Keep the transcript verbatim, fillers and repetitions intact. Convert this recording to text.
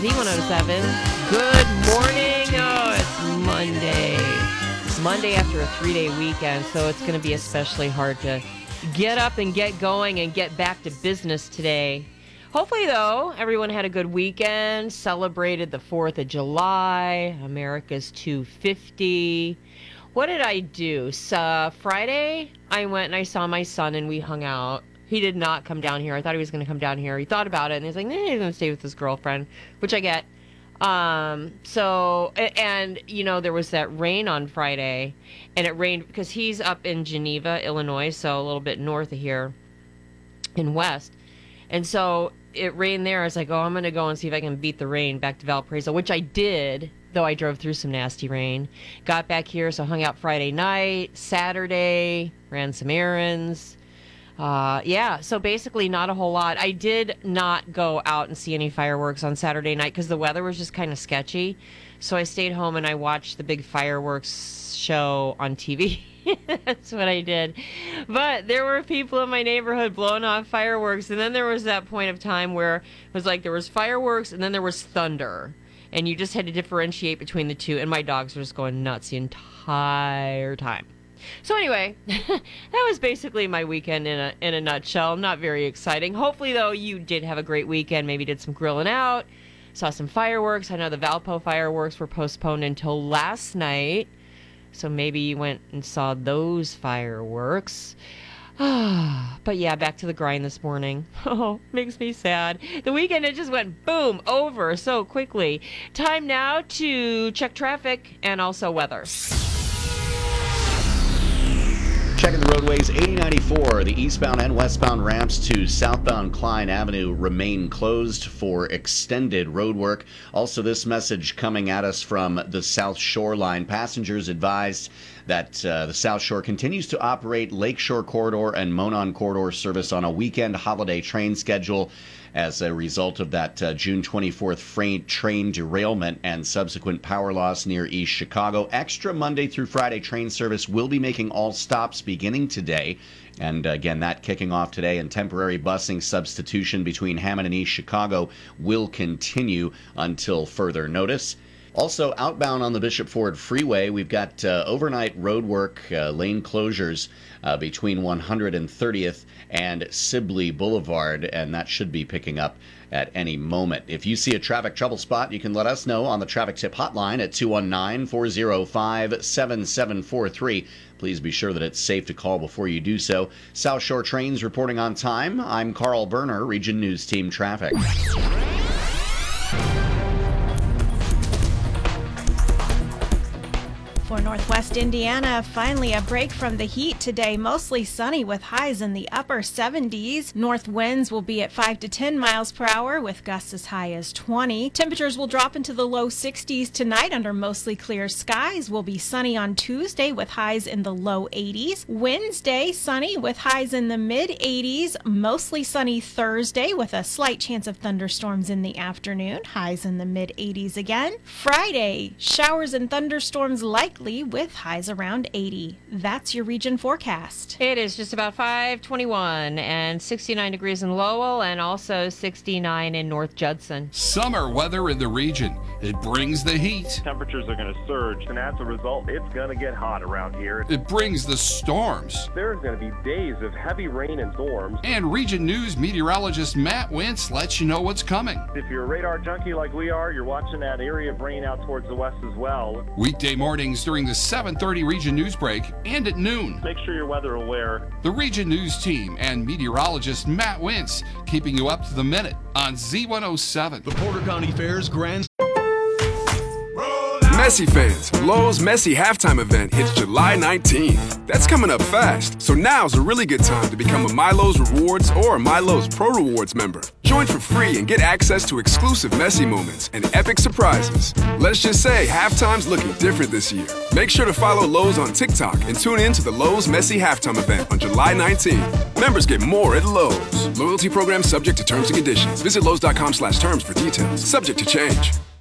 Z one oh seven. Good morning. Oh, it's Monday. Monday after a three-day weekend, so it's going to be especially hard to get up and get going and get back to business today. Hopefully, though, everyone had a good weekend, celebrated the fourth of July, America's two fifty. What did I do? So, Friday, I went and I saw my son and we hung out. He did not come down here. I thought he was going to come down here. He thought about it and he's like, nah, he's going to stay with his girlfriend, which I get. Um, so, and, you know, there was that rain on Friday, and it rained because he's up in Geneva, Illinois, so a little bit north of here in West. And so it rained there. I was like, oh, I'm going to go and see if I can beat the rain back to Valparaiso, which I did, though I drove through some nasty rain. Got back here, so hung out Friday night, Saturday, ran some errands. Uh, yeah, so basically not a whole lot. I did not go out and see any fireworks on Saturday night because the weather was just kind of sketchy. So I stayed home and I watched the big fireworks show on T V. That's what I did. But there were people in my neighborhood blowing off fireworks. And then there was that point of time where it was like there was fireworks and then there was thunder. And you just had to differentiate between the two. And my dogs were just going nuts the entire time. So anyway, that was basically my weekend in a in a nutshell. Not very exciting. Hopefully, though, you did have a great weekend. Maybe did some grilling out, saw some fireworks. I know the Valpo fireworks were postponed until last night. So maybe you went and saw those fireworks. But yeah, back to the grind this morning. Oh, makes me sad. The weekend, it just went boom, over so quickly. Time now to check traffic and also weather. Checking the roadways, eighty ninety-four, the eastbound and westbound ramps to southbound Klein Avenue remain closed for extended road work. Also, this message coming at us from the South Shore line. Passengers advised that uh, the South Shore continues to operate Lakeshore Corridor and Monon Corridor service on a weekend holiday train schedule as a result of that uh, June twenty-fourth freight train derailment and subsequent power loss near East Chicago. Extra Monday through Friday train service will be making all stops beginning today. And again, that kicking off today, and temporary busing substitution between Hammond and East Chicago will continue until further notice. Also, outbound on the Bishop Ford Freeway, we've got uh, overnight road work, uh, lane closures uh, between one hundred thirtieth and Sibley Boulevard, and that should be picking up at any moment. If you see a traffic trouble spot, you can let us know on the traffic tip hotline at two one nine, four oh five, seven seven four three. Please be sure that it's safe to call before you do so. South Shore Trains reporting on time. I'm Carl Berner, Region News Team Traffic. For Northwest Indiana, finally a break from the heat today. Mostly sunny with highs in the upper seventies. North winds will be at five to ten miles per hour with gusts as high as twenty. Temperatures will drop into the low sixties tonight under mostly clear skies. Will be sunny on Tuesday with highs in the low eighties. Wednesday, sunny with highs in the mid eighties. Mostly sunny Thursday with a slight chance of thunderstorms in the afternoon. Highs in the mid eighties again. Friday, showers and thunderstorms likely with highs around eighty. That's your region forecast. It is just about five twenty-one and sixty-nine degrees in Lowell and also sixty-nine in North Judson. Summer weather in the region. It brings the heat. Temperatures are going to surge, and as a result, it's going to get hot around here. It brings the storms. There's going to be days of heavy rain and storms. And Region News meteorologist Matt Wentz lets you know what's coming. If you're a radar junkie like we are, you're watching that area of rain out towards the west as well. Weekday mornings during the seven thirty Region News break and at noon. Make sure you're weather aware. The Region News team and meteorologist Matt Wentz keeping you up to the minute on Z one oh seven. The Porter County Fair's Grand Messi fans, Lowe's Messi halftime event hits July nineteenth. That's coming up fast, so now's a really good time to become a MyLowe's Rewards or a MyLowe's Pro Rewards member. Join for free and get access to exclusive Messi moments and epic surprises. Let's just say halftime's looking different this year. Make sure to follow Lowe's on TikTok and tune in to the Lowe's Messi halftime event on July nineteenth. Members get more at Lowe's. Loyalty program subject to terms and conditions. Visit Lowe's dot com slash terms for details. Subject to change.